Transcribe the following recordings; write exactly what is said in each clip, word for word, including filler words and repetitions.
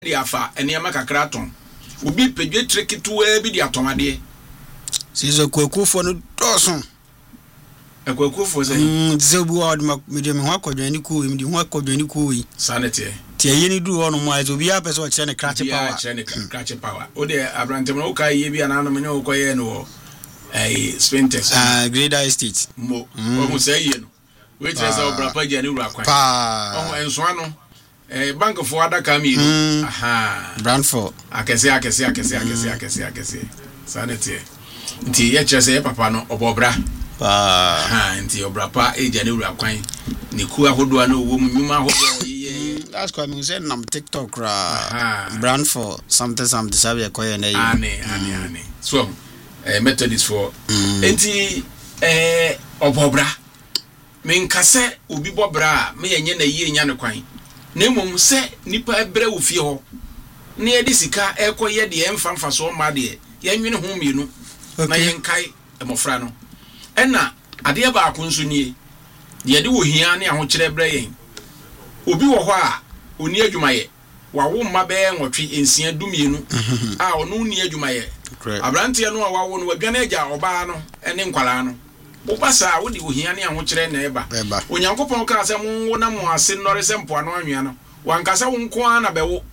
de afa enema kakra ton obi pedwe trikitu e bi de atomade sizo kwekufo no doson ekwekufo say mm zebu word me de me ho akodwani ku me de ho akodwani ku yi sanete tie yeni du ho no mo azo bi a pese o kire ne crash power kire ne crash power o de abrantem no ka ye bi ana no me no koye no eh Spintex ah Grader Estate mo o mo say ye no we tell say obrapa je ni ru akwan pa o enso ano eh bank for adaka mi no aha Brandford akese akese akese akese akese akese sanete nti ye kire say papa no obobra pa ha nti obrapa e je ni ru akwan ni ku ahodo ana owo mu nyuma ahodo ye that's why me say nam TikTok ra Brandford something something sabe koye na yi ane ane ane so eh Methodist for nti eh obobra me nkase obi bobra me yenye na yie nya ne kwan na emom se nipa ebre wo fie ho na ye de sika ekoye de emfa mfa so ma de ye nwene ho mienu na ye nkai emofra no ena ade ba akonso nie ye de wo hia ne aho kire bre yen obi wo ho a oni adwumaye wawo mma be nwotwe ensia dumienu a ono ni adwumaye abrante no a wawo no wadwane agya oba no ene nkwala no Ubasa wodi ohia ne aho kire na eba onyankopon ka se mo na mo ase nnore se mpo ano anwea no wankasa wo nko ana bewo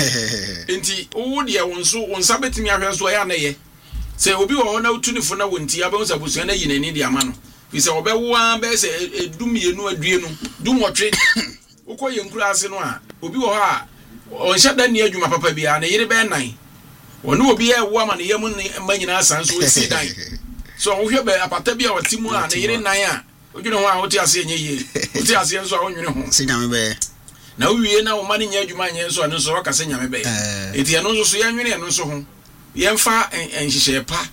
enti wo de wonso wonsa betimi ahwe so ya na ye se obi wo na utunifo na wonti abe wonsa busu na yinani de ama no fi se obewo an be se edumienu aduenu dumotwe ukoye nkura ase no a obi wo ha onhya da ne adwuma papa bia na yire be nan wonu obi e wo ama ne yam ne manyina asanso esi dan so wo hwe be apata bia watimu a na yire nan a odwene ho a wote ase enye ye wote ase enso a wonwene ho se nyame be na wiye na wo ma ne nya adwuma nya enso anu so waka se nyame be eti eno nso so yanwene eno nso ho yemfa enhihye pa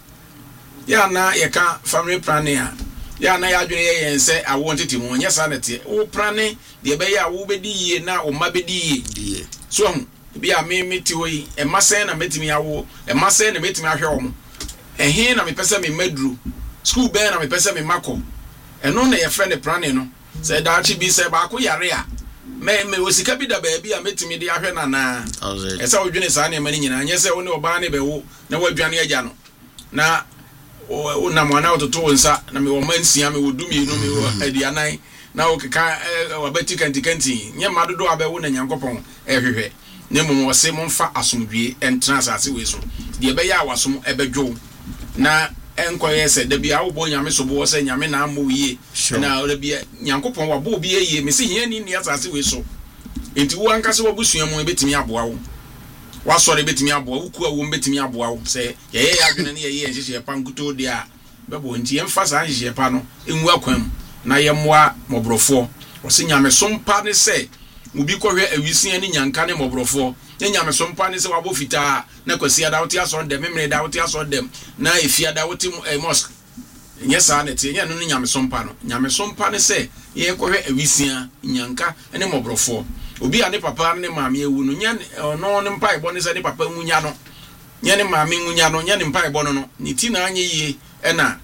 ya na ye ka family planning a ya na ya adwene ye yense awo ntete mu nya sa nete wo planning de be ya wo bedi yie na wo ma bedi yie so bia me meti hoyi e masen na metimi awo e masen na metimi ahwe wo mo ehin na me pese me madru school be na me pese me mako eno na ye friend planning no say daachi bi say ba ko yare a me me osika bi da ba bi a metimi de ahwe na na e say odwene sa na e mani nyina anye say wo ne oba ne be wo na wadwane agya no na o na mo na ototo nsa na me wo mansia me wodumi no me wo adianan na o keka wabati kanti kanti nye madodo abewo na nyankopon ehwehwe ne mo wo se mo mfa asomdwie entra asase we so de be ya awasom ebedwo na enkoye se da bia wo bo nyame so bo se nyame na ammo yie na ora bia nyankopon wa bo bia yie me se hia ni ni asase we so enti wo ankase wo busua mo ebetimi aboa wo wa sore betimi aboa wo ku awo betimi aboa wo se ye ye adwene ne ye ye nhihye pa nkuto de a bebo enti emfa sa nhihye pa no enwu akwam na ye moa mobrofo wo se nyame sompa ne se ubi kohwe awisia ni nyanka ne mobrofo ye nyame sompa ne se wabo fita na kwasi ada wote aso dem memre da wote aso dem na efia da wote mosque nye sa ne te nye no nyame sompa no nyame sompa ne se ye kohwe awisia nyanka ne mobrofo obi ane papa ne maame ewu no nya no ne mpa ebo ne se ne papa ngunya no nya ne maame ngunya no nya ne mpa ebo no no ni ti na anye yie e na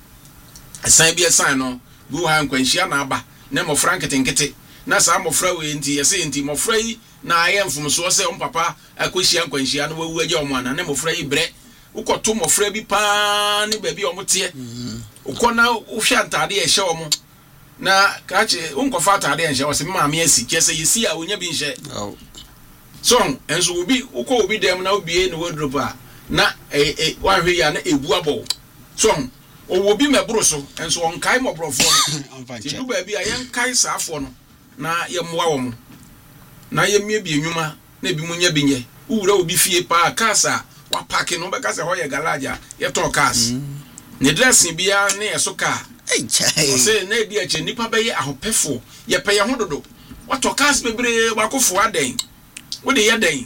san bi esan no bu ha nkwanhia na aba ne mo franketenkete na sa mo fra we nti yese nti mo fra yi na aye mfumso se on papa akohia nkwanhia no wawu agya omo ana ne mo fra yi bre ukoto mo fra bi pa ne ba bi omo te ukona uhwa ntade e hye omo na kache unkofa atade enhye wo se maame asi kese yesi a onya bi nhye so enso obi uko obi dem na obie ne wardrobe a na eh eh wahwe ya na ebu abo so owo bi mebro so enso onkai mobrofo no ti du ba bi a yenkai saafo no na yemmoa wo mo na yemmie bi enwuma na bi munya bi nye uwura obi fie pa kasa wa park no be kasa ho ye garage ye to cars ne dressing bia ne eso car ei chai say na di ache nipa be ye ahopefo ye pe ye hododo wa to cars bebre wa kofo aden wo de ye den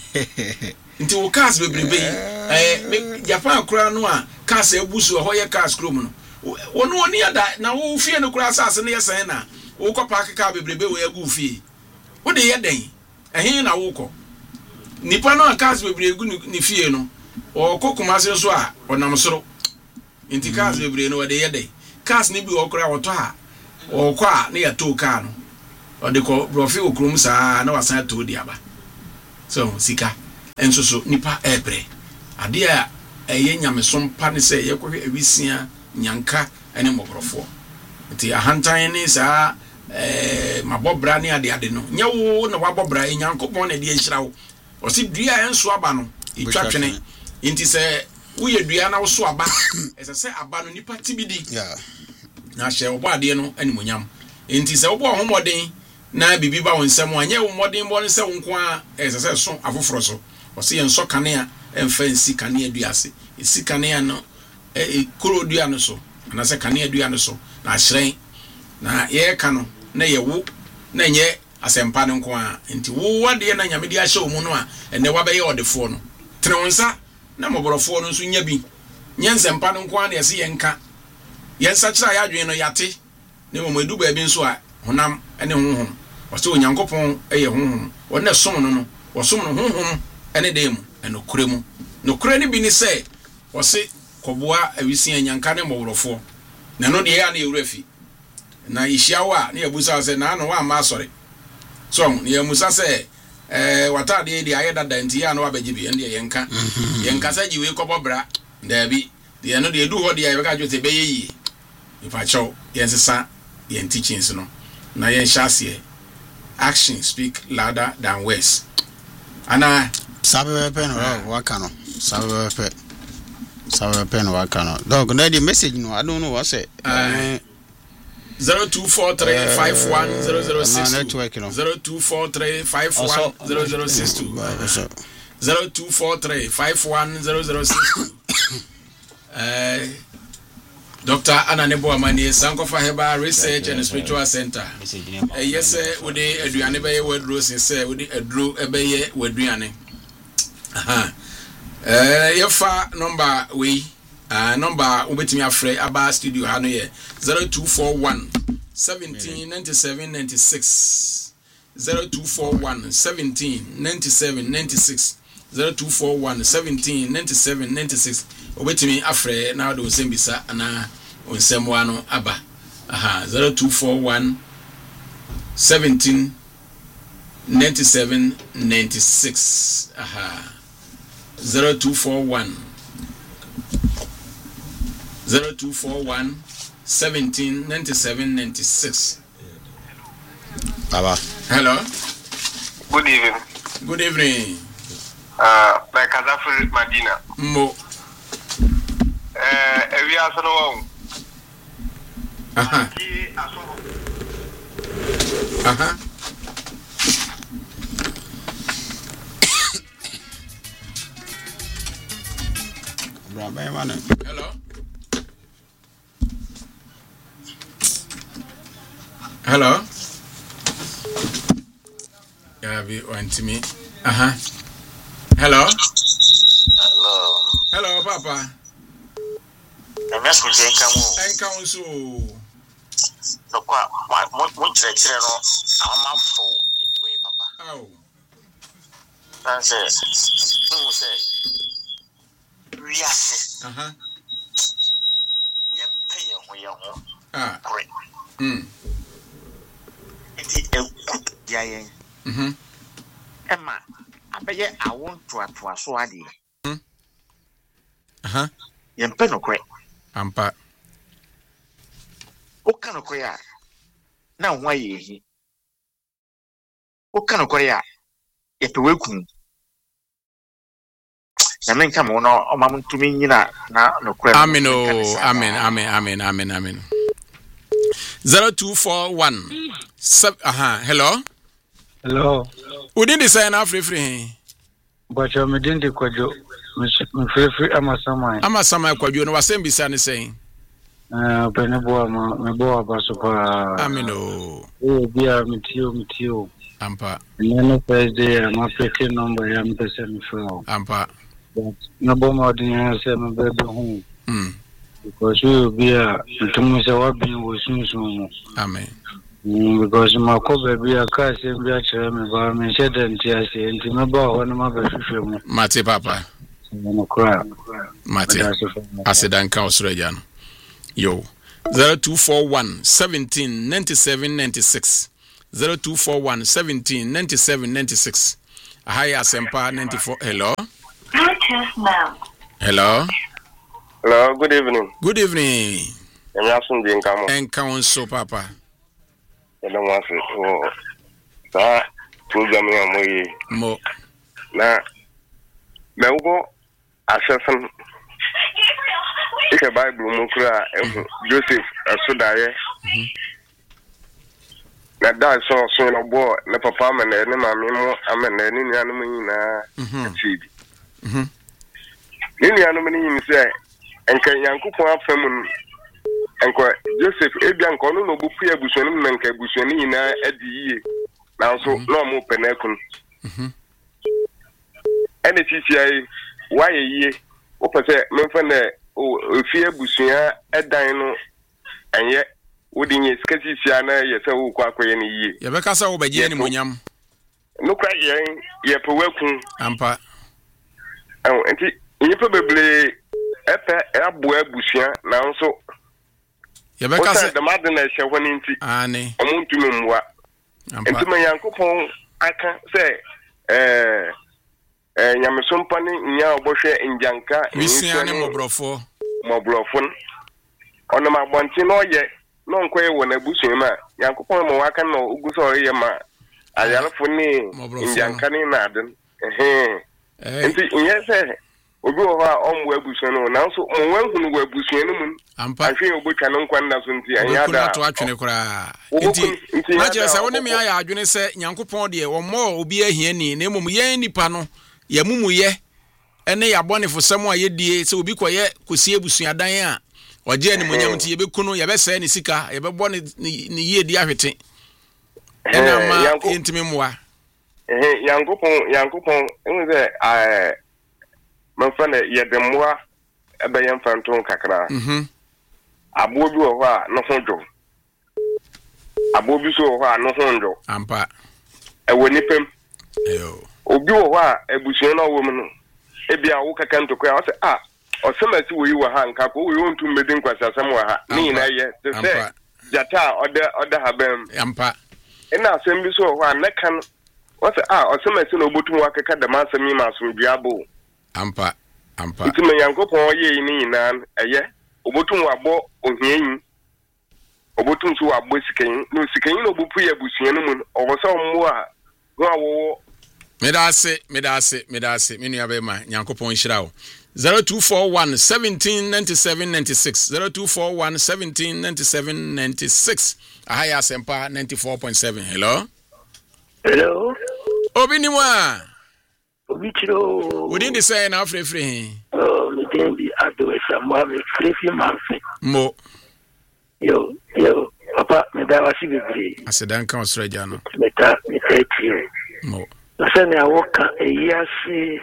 nti wo cars bebre be eh Japan kura no a cars ebusu ho ye cars krom no wo no oni ada na wo fie no kura asase ne ye sen na wo ko park car bebre be wo ye gu fie wo de ye den ehin na wo ko nipa no a cars bebre gu ni fie no o kokuma se so a onam soro nti cars bebre no wo de ye den cars ni bi wo kura wo to a o ko a ne ya to car no o de ko brofi okrum sa na wasan to di aba so sika enso so nipa ebre ade a eye nyamesom pa ne se ye kwohwe awisia nyanka ene mobrofo nti ahantan ne saa eh mabobra ne ade ade no nyawo na wabobra enyankopon na de enhyirawo osi dua enso aba no itwatwene nti se woye dua na wo so aba ese se aba no nipa tibidi yeah na hye obo ade no animonyam nti se obo homoden na bibi ba wonsem anye wo moden bo se wonko a ese se so afoforo so osi enso kanea emfa nsi kanea duase isi kanea no e koro dua no so na se kanea dua no so na hyren na ye ka no na ye wo na nye asempa no nko a nti wo wade na nyamedi ahye wo mu no a ene wabaye odefo no trenonsa na moborofo no nso nya bi nyensempa no nko a na yesi yenka yensa kira ya adwen no yate ne mo edu ba bi nso a honam ene honhom wose onyankopon eye honhom wona som no no wosom no honhom ene dem eno kuremu no kure ni bi ni se wose koboa awisi nyanka ne moborofo na no de ya na ewurafi na ishiawa na yabusa se na no wa ma sori so ne yamusa se eh watade de ayeda danti ya no abagibi ende yenka yenka sa jiwe kobobra da bi de no de edu ho de ya beka jote be yi ifa chow yensesa yen teachings no na yen shase action speak louder than words ana sabe pen no wakano sabe pen sabe pen wakano dog na the message no I don't know what say uh, zero two four three five one zero zero six two zero two four three five one zero zero six two zero two four three five one zero zero six two uh Doctor Ananebo Amani Sankofa Heba Research and Spiritual Center. Eh yes sir, we dey aduane be ye wadro sin say we dey adro e be ye waduane. Aha. Eh yefa number we ah number ubetimi afre aba studio ha no ye zero two four one seventeen ninety-seven ninety-six zero two four one seventeen ninety-seven ninety-six zero two four one seventeen ninety-seven ninety-six obetimi afre na do sembisa ana onsemwa no aba aha zero two four one seventeen ninety-seven ninety-six aha zero two four one zero two four one seventeen ninety-seven ninety-six. Baba. Hello. Good evening. Good evening. Uh, my Kazafri Madina. Mo. Uh, we are so Aha. Aha. Hello. Hello. Yeah, be on to me. Uh-huh. Hello. Hello. Hello, Papa. The message ain't come on. Ain't come so. No, what, what, what, children, I'm up for anyway, Papa. Oh. That's it. Who say? Yes. Uh-huh. You pay your way home. Ah. Great. Hmm. It's a good giant. Mm-hmm. Emma, I bet I want to have a swadi. Uh-huh. You pay no great. Ampa. What kind of queer? Now, why ye? What kind of queer? If you welcome. I mean, come on, or mamma to me, you know, no queer. Amen, oh, amen, amen, amen, amen, amen. Zero two four one. Sub, aha, hello? Hello. Within the sign of free free. But you're medin the quadro. Free free, I'm a summer. I'm a summer quadro. No, I same beside saying. Uh, Penabo, my boy, Basopa. Amino. Oh, dear, Mitio, Mitio. Ampa. And then the first day, I'm a pretty number, I'm the same flow. Ampa. But no more than I said, my baby home. Hmm. Because we will be a, to me, so I'll be with soon. Amen. Because my cover be a car, same be a chairman, but I'm in shed and tears, and to my boy, one of my best. Mate, Papa. Mate. I said, Uncle Australian. Yo. zero two four one seventeen ninety-seven ninety-six zero two four one seventeen ninety-seven ninety-six Hi, Asempa ninety-four. Hello. Hello. Hello, good evening. Good evening. I'm asking the income. And count so, Papa. I don't want to. Oh, that program is more. Now, now go assessing. It's a Bible, Mukra, Joseph, a Sudaye. Now, that's so soon a boy, the papa, and the mammy, I mean, any animal in a seed. Any animal say, and can Yanko Family and Joseph Abian Cono no Bupia Bushon and Cabushonina at the year. Now, so no more penecon. And the C C I, why a year? Opposite Memphane, oh, fear Bushia at Dino, and yet, wouldn't you sketchy Siana, yes, oh, quack any year? Yabacasa over Jenny Munyam. No cry, ye, per welcome, Ampa. Oh, and you probably Epe Abu Bushia now so. Yabacasa the madness when into Annie, a moon to Mumwa. And to my uncle Pong, I can say, eh. Yamason Pani, Nya Boshe in Janka, Missiani Mobrofo, Mobrofon. On the Mabantino yet, non quay when a bushima, Yankopon Moakan no Ugusoriyama, Ayalafoni, in Jankani Naden. Eh, yes, we go over on Webushano, now so when we were Bushianum, I feel we cannot quandasunti and Yada to actually cry. Majas, I want me, I do say Yankopon, dear, or more will be a hieni, name Yeni Pano. Ya mumu ye ene ya bone for someone ye die so obi koye kosie busuadan a oje ne monyam nti ye be kunu ye be se ne sika ye be bone ne ye di ahwete ena ma intimi moa eh yankopon yankopon enu ze eh manfa ne ye de moa e be yem fanton kakra mhm abobi wo ho a no hojo abobi so wo ho a no hojo ampa e woni pem eyo obi wo ho a ebusuan na wo mu no e bia wo kaka ntokwa o se ah o se ma si wo yi wo ha nka ko wo yi ontu medin kwasasam wo ha ni na ye se se jata oda oda habem ampa ina asem bi so wo ho a ne kan o se ah o se ma si no botum wa kaka da masam yi masum duabo ampa ampa nti me yankopon ye yi ni na eye obotum wa bo ohian obotum so wa bo sikan no sikan no bopu ye busuan mu o wo se o mo a wo a wo Medase, medase, medase, minu ya bema, nyankopon nshirawo. zero two four one seventeen ninety-seven ninety-six zero two four one seventeen ninety-seven ninety-six Ahaya Sempa ninety-four point seven. Hello? Hello? Obi ni mwa? Obi chiro. Udi ndi say na free free. Oh, mi tembi adowe samwa me free free manfe. Mo. Yo, yo, papa, me da wasi bebre. Asedanka Australia no. Meta, meta eti. Mo. Nasani awoka eyasi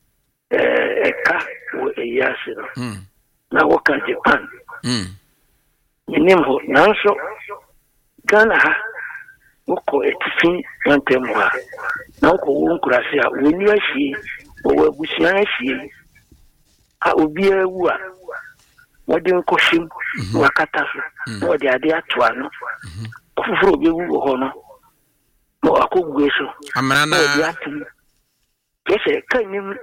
eh eka wo eyasi no. Mm. Na woka Japan. Mm. Minimho nanso Ghana ha woko etifi yantemu ha. Na woko wonkurase a woni ahie wo abusuan ahie a obi awu a wode nkohim wakata so wode ade ato ano. Ofufuro obi wu ho no. Mo akogwe so amana kese kanim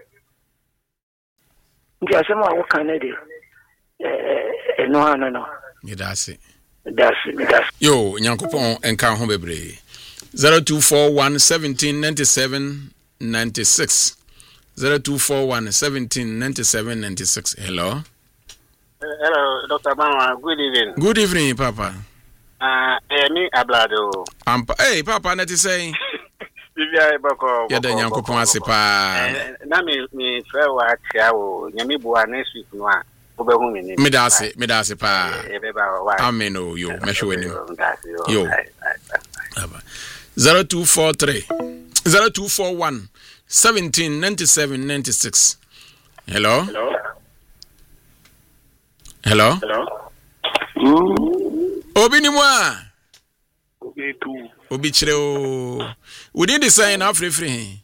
nti asema wo kanade eh eno ana no midase midase midase yo nyankopon enka ho bebre zero two four one seventeen ninety-seven ninety-six zero two four one seventeen ninety-seven ninety-six. Hello. Uh, hello, Doctor Mama. Good evening. Good evening, Papa. Ah, uh, me ablado. Ampa, hey, Papa, net is saying. Bibia bako. Ya de nyankopon ase pa. Na me me fe wa tia wo, nyame bua next week no a, obehu me ni. Me da ase, me da ase pa. E be ba wa. Amen o yo, me hwe ni. Yo. zero two four three zero two four one seventeen ninety-seven ninety-six. Hello? Hello? Hello? Hello? Obi ni mwa? Obi tu. Obi chire o. Wudi di sign na free free.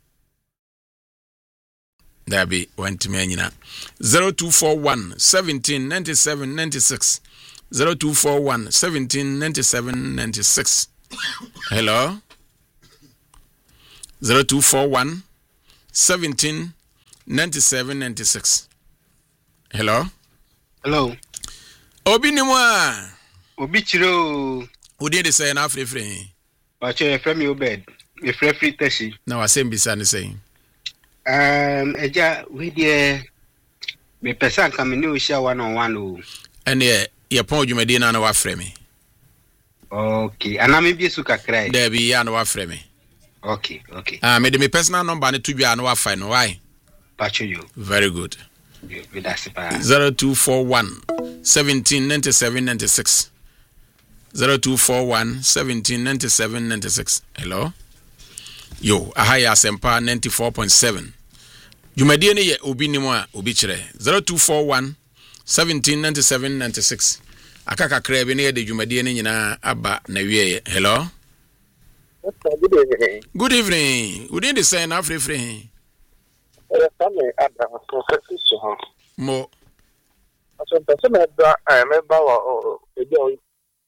Dabi want me anyina. zero two four one seventeen ninety-seven ninety-six zero two four one seventeen ninety-seven ninety-six. Hello? zero two four one seventeen ninety-seven ninety-six. Hello. Hello. Obi ni mo a. Obi chiro. Odi de say na free free. Ba che free me obed. Me free free tashi. Na wa sem bisa ni say. Um eja we dey me person kan me ni o share one on one o. Ene ye pon odwumadi na na wa free me. Okay, ana me bi su kakrai. There be ya na wa free me. Okay, okay. Ah, me de me personal number ni tudwa na wa find no why? Pacho you. Very good. You be that super. zero two four one seventeen ninety-seven ninety-six. zero two four one seventeen ninety-seven ninety-six. Hello. Yo, ahaya sempa ninety-four point seven. Jumadi ni ye obi ni mo a obi kire. zero two four one seventeen ninety-seven ninety-six. Akaka kra bi ne ye de jumadi ni nyina aba na wie. Hello. Good evening. Good evening. We didn't say na free free. Eh, family Abraham so so Mo. So person me do I remember o ebi o.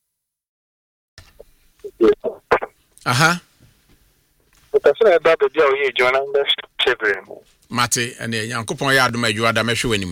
Aha. So person me do ebi o ye John and Chevron. Mate ene Yankopon ya adom adwuada mehwe wanim.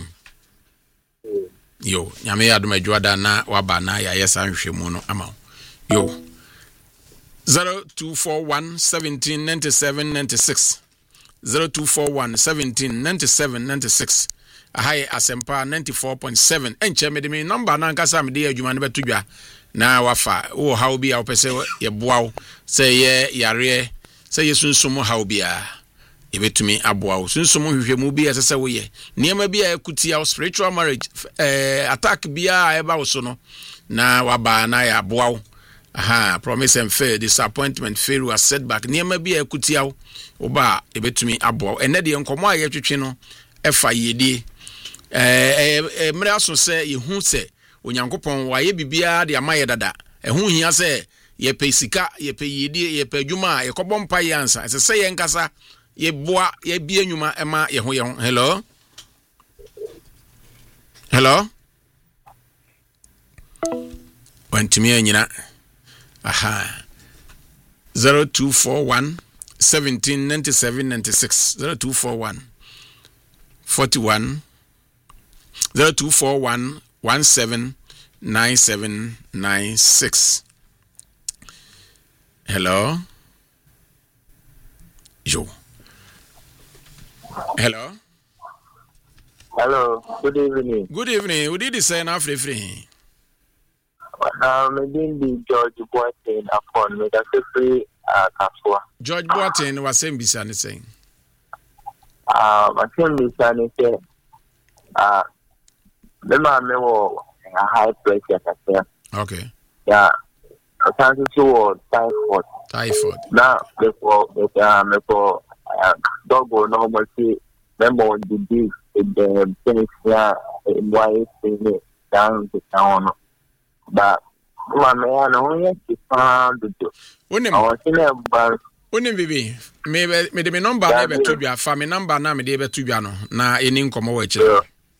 Yo, nyame ya adom adwuada na waba na ya yesa nhwehwemu no ama. Yo. zero two four one seventeen ninety-seven ninety-six. zero two four one seventeen ninety-seven ninety-six. Ahai asempa ninety-four point seven. Enche me de me number na nkasa me de adwuma ne betudwa na wafa wo hawo bia wo pese ye boawo se ye yare se ye sunsumo hawo bia e betumi aboawo sunsumo hwehwemu bia se se wo ye niema bia ekutia spiritual marriage eh attack bia e ba wo so no na waba na ya aboawo. Aha, promise and fail, disappointment, failure, setback. Niema bi ekutia oba ebetumi abo. Ene de nkomo a yetwetwe no efa yedi. Eh eh mre aso se yehu se Onyankopon wa ye bibia de amaye dada. Ehu hia se ye pe sika, ye pe yedi, ye pe adwuma, ye kobom pa yansa. Se se ye nkasa ye boa, ye bi enwuma ema ye ho ye ho. Hello. Hello. Wantumi anyina. Aha. zero two four one seventeen ninety-seven ninety-six. zero two four one forty-one zero two four one one seven nine seven nine six. Hello. Yo. Hello. Hello. Good evening. Good evening. Who did you say now free free? Um, the George Boateng upon me that's free uh Kaswa. George Boateng was saying bisa ni saying. Um, I think bisa ni say uh the man me wo a high pressure kaswa. Okay. Yeah. I can't do typhoid. Typhoid. Now before um before dog will normally remember on the big the finish yeah in why it's down to town. But my man, only to find the door. Unim, unim bibi. Me me de me number na be to bia fa me number na me de be to bia no na eni nkomo wa chire.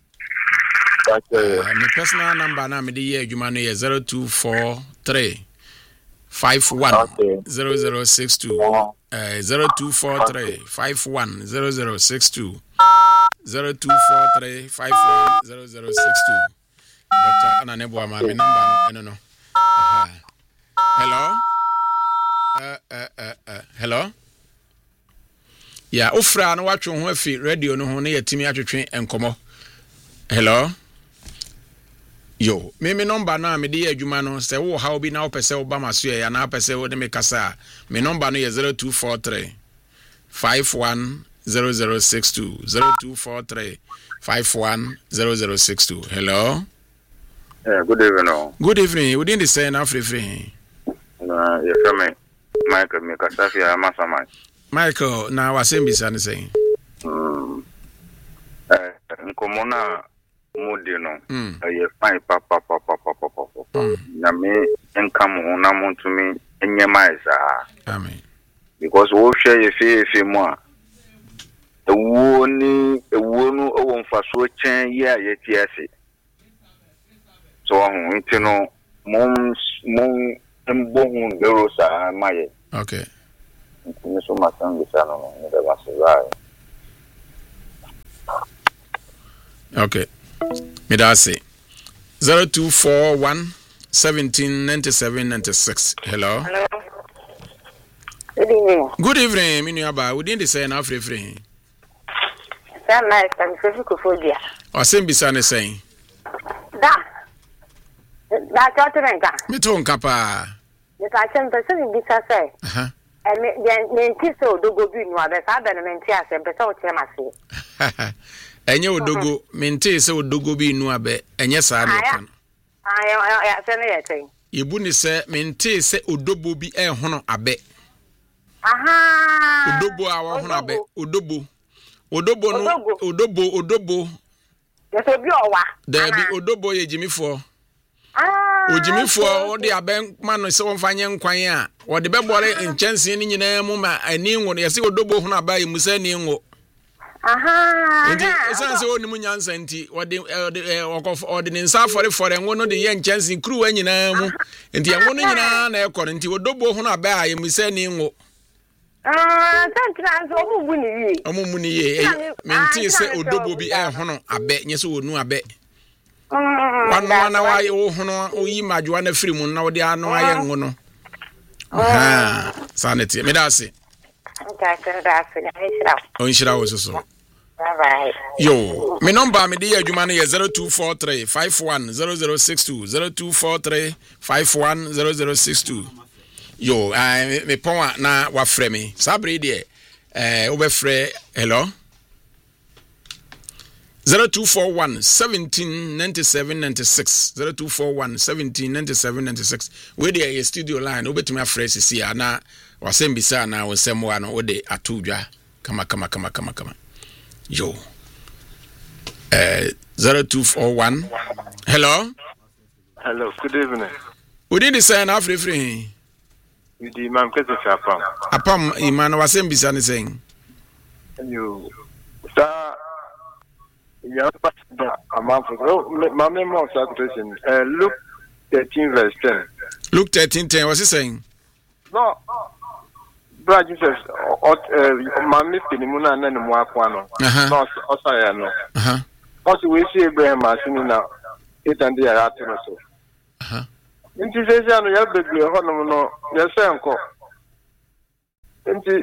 Uh, my personal number na me de ye adwuma no ye zero two four three five one zero zero six two. Uh, zero two four three five one zero zero six two. zero two four three five one zero zero six two. Doctor Ananebo ama me number no no no. Aha. Hello. Uh uh uh uh hello. Yeah, ofra no watwe ho afi radio no ho na yatimi atwetwe enkomo. Hello. Yo, me me number na me de adwuma no se wo ha obi na wo pese wo ba maso ya na pese wo de me kasa. Me number no ye zero two four three five one zero zero six two. zero two four three five one zero zero six two. Hello. Yeah, good evening. Good evening. We didn't say enough free free. Uh, you feel me? Michael, me kasafi ya masama. Michael, na wasembi sana saying. Hmm. Eh, nkomona mudi no. Hmm. Eh, fine pa pa pa pa pa pa pa pa. Na me enkamu na muntu mi enyema isa. Amen. Because wo share ye fe fe mo a. Ewo ni ewo no owo mfaso chen ye ayeti ase. So um you know mom mom mbongu berosa maye. Okay. nti so masan bisa no ne da basira. Okay. Me da say zero two four one seventeen ninety-seven ninety-six. Hello. Hello. Good evening. Good evening, Minuaba. We didn't say na free free. Sam nice and Fifikophobia. Or same besane saying. Da. Da chotenga. Me ton kapa. Me ta chen person bisa say. Uh-huh. And me me nti so dogo bi no abe sa be no me nti asem pese o chema se. Enye odogo mente se odogo bi nu abe enye sa na kan. Ayo ayo ya se na yete. Yebu ni se mente se odobo bi e hono abe. Aha. Odobo a wo hono abe odobo. Odobo no odobo odobo. Yeso bi owa. Da bi odobo ye jimifo. Ah. Ojimifo o de abe ma no se won fanye nkwan a wo de bebore nchense ni nyina mu ma ani ngo ye se odobo hono aba ye musa ni ngo. Aha. Ndi esan se oni munya nsa nti wode wode ne nsa afore fore ngo no de ye nchansi kru anyina mu nti ngo no nyina na ekọ nti odobo ho na ba aye musa ni ngo. Ah, tantra so omumu ni yi. Omumu ni yi menti se odobo bi e hono abe nye se wonu abe. Wanu na wa ye wo hono oyi madwa na firi mu na wode anu aye ngo no. Ah, sanity me da se. Okay, so that's it. On shira wo so so. Bye bye. Yo, my number me dey adwuma no ye zero two four three five one zero zero six two zero two four three five one zero zero six two. Yo, I me pon na wa frɛ me. Sabre dey eh wo be frɛ hello. zero two four one seventeen ninety-seven ninety-six zero two four one seventeen ninety-seven ninety-six. We dey studio line obetumi afrɛ sisi ana wasem bisa na wonsem wa no wo de atudwa kama kama kama kama kama. Yo. Uh, zero two four one. Hello? Hello, good evening. We did the sign of free. You the Imam Kese Apam. Apam, Imam was saying, Bisani saying. You, sir, you are a month ago. My memory of saturation. Luke thirteen, verse ten. Luke thirteen, ten, what's he saying? No. Brother Jesus, mami pinimuna na ni mwakwa no. No, osaya no. Uh-huh. Also we see Abraham asini na itandi ya ati no so. Uh-huh. Inti sesi ano ya bebre ho no no, ya se nko. Inti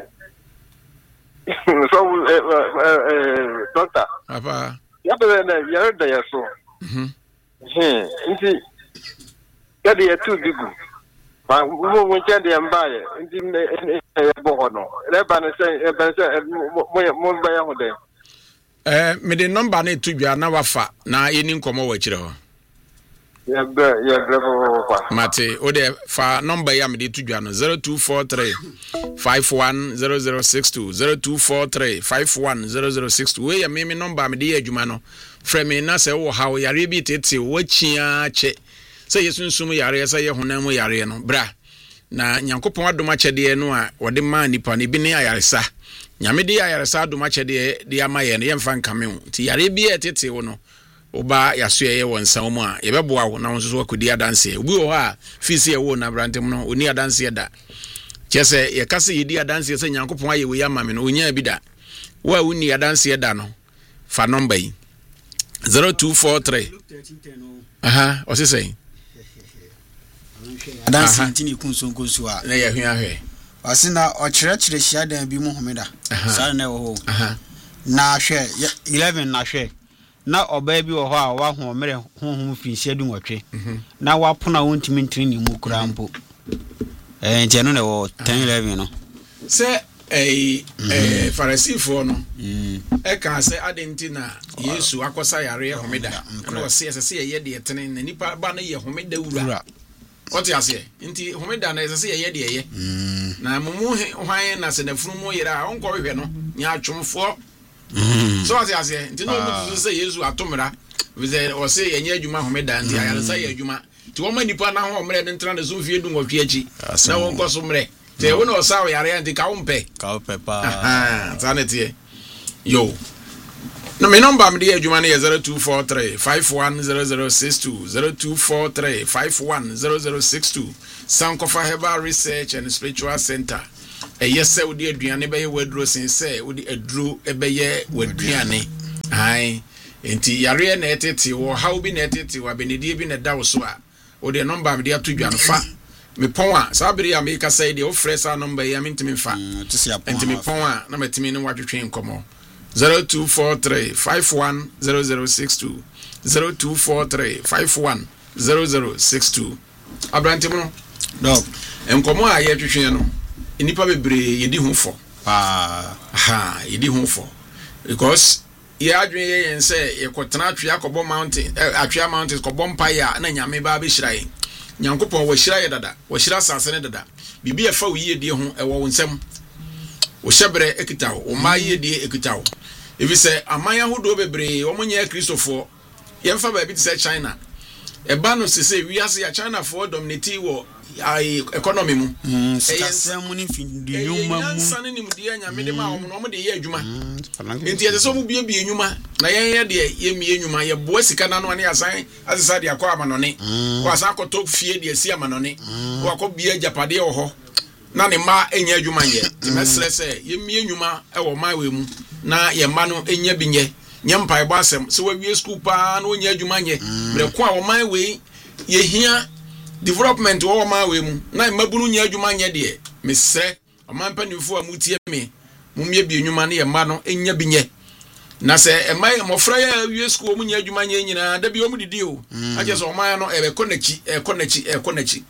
so eh eh doctor. Papa. Ya be na ya da ya so. Mhm. Eh, inti ya de ya tu digu. Ma wo wo cha de mbaye, inti e bo no. Le ba na say e ba say mo mo ba ya ho de. Eh, me de number na tudwa na wafa na yeni nkomo wa kire ho. Ya be ya be bo kwa. Mate, o de fa number ya me de tudwa no zero two four three five one zero zero six two zero two four three five one zero zero six two. We ya me me number me de adwuma no. Frɛ me na sɛ wo hawo yare bi tete wo chia che. Sɛ yesunsum yare sɛ ye honam yare no bra. Na nyankopɔn adom akyɛde no a wɔde ma nipa ne bi ne ayaresa. Nyame de ayaresa adom akyɛde de ama ye no yɛmfa nkame ho. Ti yare bi etete wo no. Oba yaso ye won san mu a ye beboa wo na won so akodi adanse. Obi wo ha fisi ye wo na brantem no oni adanse da. Kyese ye kase ye di adanse sɛ nyankopɔn aye we ama me no onya bi da. Wo a woni adanse da no fa number yi zero two four three. Aha, o se say adanse ntini kunso kunso a na ye hwe ahwe wasina okyerɛkyerɛ hyiadan bi mu homeda saa na wo aha na hwɛ eleven na hwɛ na ɔbaa bi wɔ hɔ a wa ho mere honhom finhyia du nwɔtwe na wapona wontimi ntini ni mu kura mpo eh nti no na wɔ ten eleven no sɛ eh eh farisifo no e kan sɛ adenti na Yesu akosa yare homeda na wɔ sɛ sɛ ye de etene na nipa ba na ye homeda wura what you say nti homeda na sɛ ye de ye na mumu hwan na sɛ na funu mu yera a onkɔ hwehwɛ no nya atwomfo so what you say nti no mu sɛ Yesu atomra vize o sɛ ye nya adwuma homeda nti ayare sɛ ye adwuma ti wo ma nipa na ho mre de ntena de so fie du ngɔhwe achi na won kɔ so mre te wo no saw yare anti ka umpe ka umpe pa ah zanete yo no me number me dey adwuma na zero two four three five one zero zero six two zero two four three five one zero zero six two Sankofa Herbal Research and Spiritual Center ɛyɛ sɛ wode aduane bɛyɛ waduro sen sɛ wode aduro bɛyɛ waduane ai enti yare na etete wo how bi na etete wa benedie bi na da wo so a wode number me de ato dwan fa me pon a sabere a me ka sai de wo frɛ sa number ya me ntimi fa enti me pon a na matimi ne wadwetwe nkomo zero two four three five one zero zero six two zero two four three five one zero zero six two abrantimo no dog nkomo a ye twetwe no nipa bebre yedi hu fo ah ha yedi hu fo because ye adwen ye yen se ye kotena atwea kobo mountain atwea mountains kobo mpaya na nyame ba be hirae nyankopon wo hirae dada wo hira sase ne dada bibi e fa wo yie die hu e wo nsem wo hyebre ekita wo ma yie die ekita wo ebi se amanya hodo bebre wo munye kristofo ye mfa ba bi se China e ba no se se wiase ya China for dominate wo ai economy mu mm sikasem ni findi nyuma mu sane ni mudie nyame de ma wo no mo de ye adwuma enti ye so mu bie bie nyuma na ye ye de ye mie nyuma ye bo sika na no ne asan asesa de akwa amanone wo asan akoto fie de asi amanone wo akobie japade wo ho na ne ma enya adwuma ye ti mesre se ye mie nyuma e wo ma we mu na ye ma no enya binye nyampa ebo asem se wa wie school pa na onya adwuma ye bre ko a wo ma we ye hia development wo ma we mu na mabunu nya adwuma nya de mesre amampa nifo a mutie me mumye bi enwuma na ye ma no enya binye na se e mai mofra ya wie school mu nya adwuma nya nyina da bi o mu didi o aje so man no e be konachi e konachi e konachi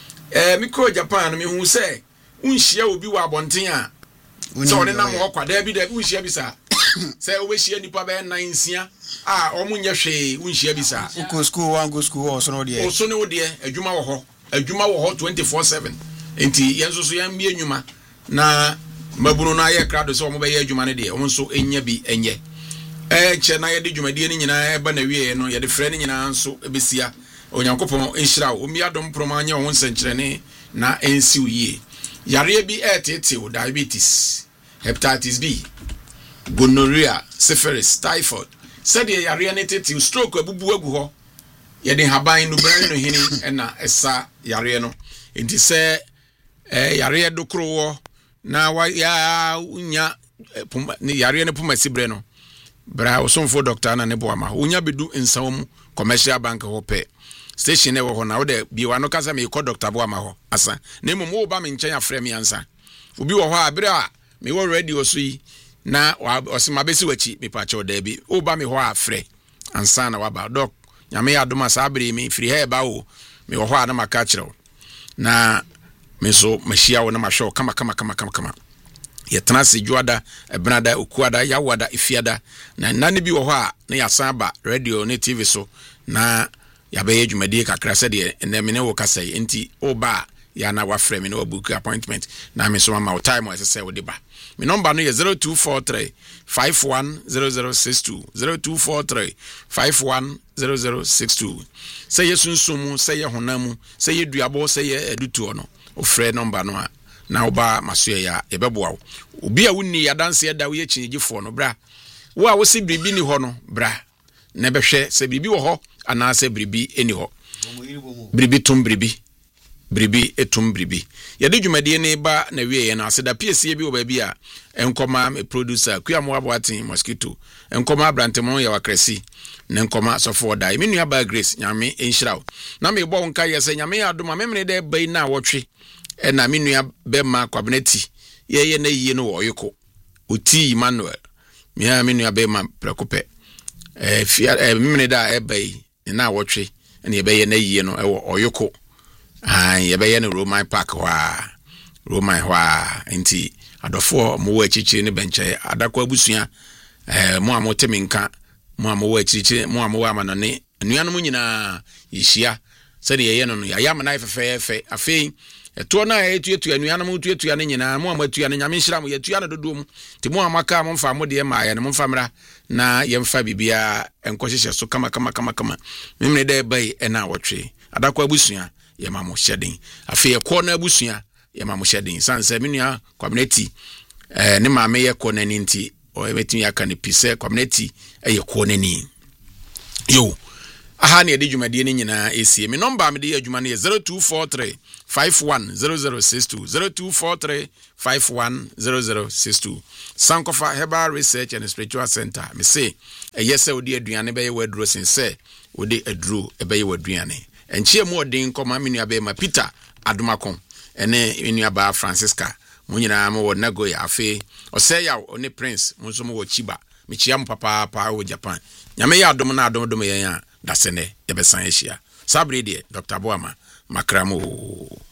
eh mikro Japan me hu se unhia obi wa abonten a so ne na mo kwa da bi da unhia bi sa se o we hia nipa be nine sia ah o mu nya hwe unhia bi sa go school one go school o so no de o so ne wo de adwuma wo ho adwuma wo ho twenty-four seven enti yenso so yan bi enwuma na mabunu na ye krado so mo be ye adwuma ne de o nso enya bi enye eh che na ye de dwumade ne nyina e ba na wie no ye de frɛ ne nyina nso ebesia onyankopon enhyira wo mi adom promanya wo nsenkyerene na ensi uye yare bi etete o diabetes hepatitis B gonorrhea syphilis typhoid said ye yare ne tete stroke abubu agu ho ye de haban no bran no hini na esa yare no enti se eh yare dokro wo na wa ya unya ni yare ne puma sibre no bra osonfo doctor na ne bo ama unya bedu nsawom commercial bank ho pe station e wo ho na wo de bi wa no kasa me ko doctor bo ama ho asa na mum wo ba me nchen afre me ansa obi wo ho abre a me wo radio so yi na osima besi wachi me pa cho da bi wo ba me ho afre ansa na wa ba doc nyame adoma sa abre me free hair ba wo me wo ho a na maka kire na me so mahia wo na mahwe kama kama kama kama kama yetena se juada ebenada okuada yawada ifiada na nane bi wo ho a na yasan ba radio ne T V so na yabaye dwumade kakra se de na me ne wo kasai enti oba ya na wa frame no book appointment na me so ma time wo se wo de ba me number no ye zero two four three five one zero zero six two zero two four three five one zero zero six two say yesunsumu say ye honamu say ye duabo say ye edutu no o frɛ number no a na oba maso ya ebeboa obi a wonni yadanse ya da wo ye kyinjifo no bra wo a wo se bibi ni ho no bra na behwɛ se bibi wo ho ana se bibi eni ho bibi tum bibi bibi etum bibi ya de dwumade ne ba na wie ye na aseda piesie bi wo ba bi a enkoma me producer kuamo aboaten mosquito enkoma abrantemo ya wakresi ne nkoma sofo dai me nua ba Grace nyame enhyirawo na me bo nka ye se nyame adoma me mene de bai na wotwe e na me nua be ma kwabnati ye ye na yie no wo yeko oti Emmanuel me ya me nua be ma prekope eh fia eh me mene da e bai na wotwe ene ye be ye na yie no e wo oyeko ah ye be ye no Roman Park wa Roman wa enti adofo mo wa chichi ne benche adakwa abusua eh mo amotemi nka mo amowa chichi mo amowa amanone anuanom nyina yihia se de ye no no ya yam na efefefe afei eto na etuetu anuanom tuetu ane nyina mo amatu ane nyame nhira mo yetu ane dodo mu ti mo amaka mo mfa mo de ma ya ne mo mfa mra na ye mfa bibia enkohyehe so kama kama kama kama memne de bai ena wotwe adakwa abusua ye ma mo hyeden afei ekwo na abusua ye ma mo hyeden sanse menua kwabneti eh ne ma me ye ko nani nti o ebetimi aka ne pise kwabneti e ye ko nani yo aha ne de dwumade ne nyina esie me number me de adwuma ne zero two four three five one zero zero six two zero two four three five one zero zero six two. Sankofa Herbal Research and Spiritual Center. Me say, a yes, I would do aduane be we dro sin say, would de adru e be we aduane. And chia mo den koma me nua be ma Peter Adumakon. Ene nua ba Francisca. Mo nyina mo wo nago ya afi. O say ya oni Prince, mo so mo wo Chiba. Me chia mo papa pa wo Japan. Nyame ya adom na adom dom yen ya. Dasene e be san ehia. Sabre de Doctor Boama Makramo.